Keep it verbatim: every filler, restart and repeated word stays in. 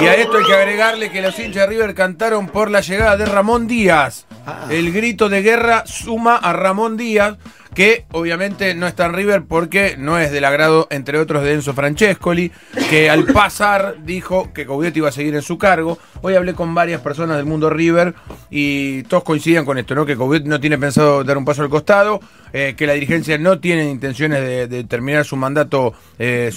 Y a esto hay que agregarle que los hinchas de River cantaron por la llegada de Ramón Díaz. Ah. El grito de guerra suma a Ramón Díaz, que obviamente no está en River porque no es del agrado, entre otros, de Enzo Francescoli, que al pasar dijo que Coudet iba a seguir en su cargo. Hoy hablé con varias personas del mundo River y todos coincidían con esto, ¿no? Que Coudet no tiene pensado dar un paso al costado, eh, que la dirigencia no tiene intenciones de, de terminar su mandato eh,